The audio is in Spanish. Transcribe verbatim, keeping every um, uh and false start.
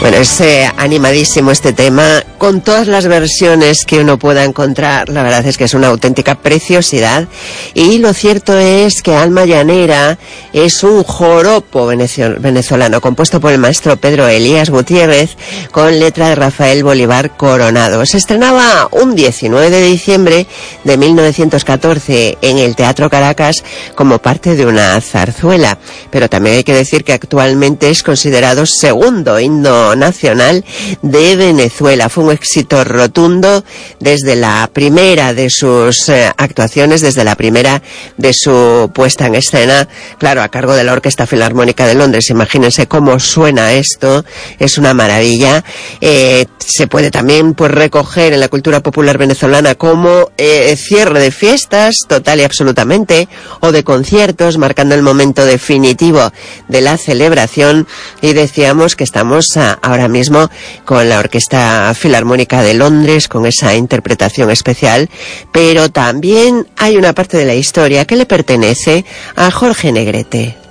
Bueno, es eh, animadísimo este tema, con todas las versiones que uno pueda encontrar. La verdad es que es una auténtica preciosidad. Y lo cierto es que Alma Llanera es un joropo venezolano compuesto por el maestro Pedro Elías Gutiérrez, con letra de Rafael Bolívar Coronado. Se estrenaba un diecinueve de diciembre de mil novecientos catorce en el Teatro Caracas como parte de una zarzuela. Pero también hay que decir que actualmente es considerado segundo himno nacional de Venezuela. Fue un éxito rotundo desde la primera de sus eh, actuaciones, desde la primera de su puesta en escena, claro, a cargo de la Orquesta Filarmónica de Londres. Imagínense cómo suena esto, es una maravilla. Eh, se puede también pues recoger en la cultura popular venezolana como eh, cierre de fiestas, total y absolutamente, o de conciertos, marcando el momento definitivo de la celebración. Y decíamos que estamos a, ahora mismo con la Orquesta Filarmónica de Londres, con esa interpretación especial, pero también hay una parte de la historia que le pertenece a Jorge Negrete.